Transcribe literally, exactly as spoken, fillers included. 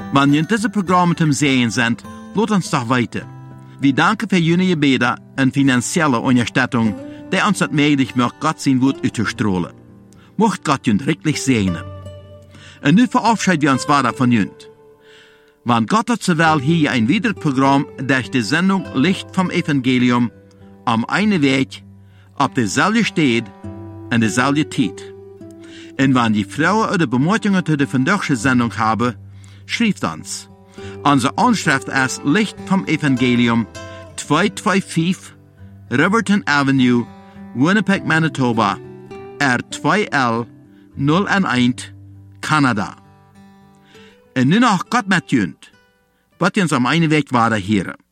Wenn ihr diese Programme zum Sehen sind, lasst uns doch weiter. Wir danken für Ihre Gebete und finanzielle Unterstützung, die uns das möglich macht, Gott sein Wort auszustrahlen. Mocht Gott uns wirklich segnen. Und nun verabschieden wir uns weiter von Ihnen. Wenn Gott hat zowel hier ein weiteres Programm durch die Sendung Licht vom Evangelium am einen Weg, auf derselben Stelle und derselben Zeit. Und wenn die Frauen oder Bemerkungen zu der vandaagse Sendung haben, schreibt uns. Unsere Anschrift ist Licht vom Evangelium, zweihunderfünfundzweißig Riverton Avenue, Winnipeg, Manitoba, R zwei L null eins, Kanada. Und nun noch Gott mit uns, wird uns am einen Weg weiter hören.